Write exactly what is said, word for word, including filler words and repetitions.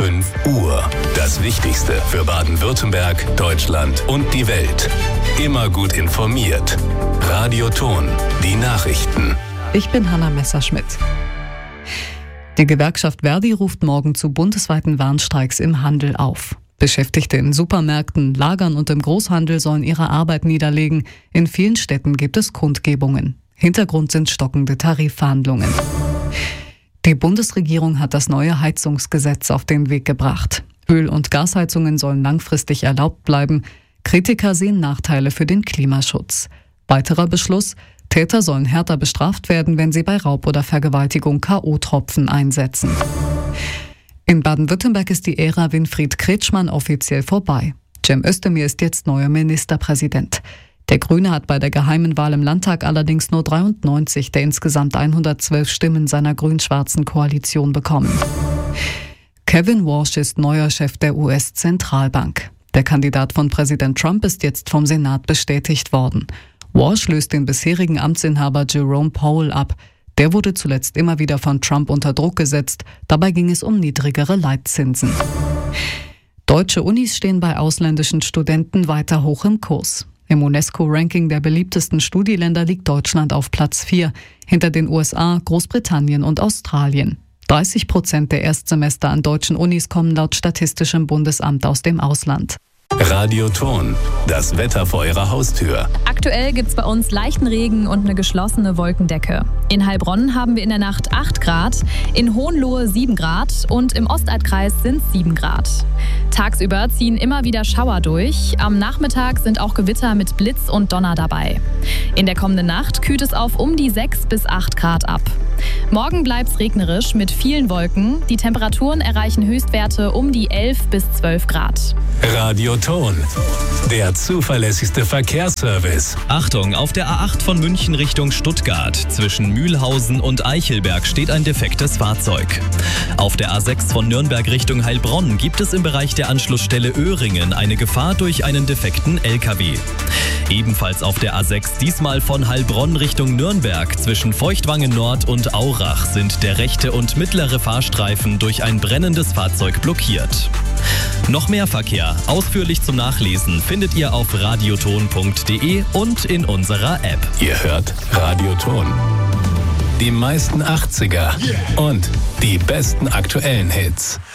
fünf Uhr. Das Wichtigste für Baden-Württemberg, Deutschland und die Welt. Immer gut informiert. Radio Ton, die Nachrichten. Ich bin Hanna Messerschmidt. Die Gewerkschaft Verdi ruft morgen zu bundesweiten Warnstreiks im Handel auf. Beschäftigte in Supermärkten, Lagern und im Großhandel sollen ihre Arbeit niederlegen. In vielen Städten gibt es Kundgebungen. Hintergrund sind stockende Tarifverhandlungen. Die Bundesregierung hat das neue Heizungsgesetz auf den Weg gebracht. Öl- und Gasheizungen sollen langfristig erlaubt bleiben. Kritiker sehen Nachteile für den Klimaschutz. Weiterer Beschluss: Täter sollen härter bestraft werden, wenn sie bei Raub oder Vergewaltigung K O-Tropfen einsetzen. In Baden-Württemberg ist die Ära Winfried Kretschmann offiziell vorbei. Cem Özdemir ist jetzt neuer Ministerpräsident. Der Grüne hat bei der geheimen Wahl im Landtag allerdings nur dreiundneunzig der insgesamt hundertzwölf Stimmen seiner grün-schwarzen Koalition bekommen. Kevin Walsh ist neuer Chef der U S-Zentralbank. Der Kandidat von Präsident Trump ist jetzt vom Senat bestätigt worden. Walsh löst den bisherigen Amtsinhaber Jerome Powell ab. Der wurde zuletzt immer wieder von Trump unter Druck gesetzt. Dabei ging es um niedrigere Leitzinsen. Deutsche Unis stehen bei ausländischen Studenten weiter hoch im Kurs. Im UNESCO-Ranking der beliebtesten Studieländer liegt Deutschland auf Platz vier, hinter den U S A, Großbritannien und Australien. dreißig Prozent der Erstsemester an deutschen Unis kommen laut Statistischem Bundesamt aus dem Ausland. Radio Ton, das Wetter vor Ihrer Haustür. Aktuell gibt es bei uns leichten Regen und eine geschlossene Wolkendecke. In Heilbronn haben wir in der Nacht acht Grad, in Hohenlohe sieben Grad und im Ostalbkreis sind es sieben Grad. Tagsüber ziehen immer wieder Schauer durch. Am Nachmittag sind auch Gewitter mit Blitz und Donner dabei. In der kommenden Nacht kühlt es auf um die sechs bis acht Grad ab. Morgen bleibt es regnerisch mit vielen Wolken. Die Temperaturen erreichen Höchstwerte um die elf bis zwölf Grad. Radio Ton, der zuverlässigste Verkehrsservice. Achtung, auf der A acht von München Richtung Stuttgart. Zwischen Mühlhausen und Eichelberg steht ein defektes Fahrzeug. Auf der A sechs von Nürnberg Richtung Heilbronn gibt es im Bereich der Anschlussstelle Öhringen eine Gefahr durch einen defekten L K W. Ebenfalls auf der A sechs, diesmal von Heilbronn Richtung Nürnberg, zwischen Feuchtwangen Nord und Aurach sind der rechte und mittlere Fahrstreifen durch ein brennendes Fahrzeug blockiert. Noch mehr Verkehr, ausführlich zum Nachlesen, findet ihr auf radioton punkt de und in unserer App. Ihr hört Radio Ton. Die meisten achtziger und die besten aktuellen Hits.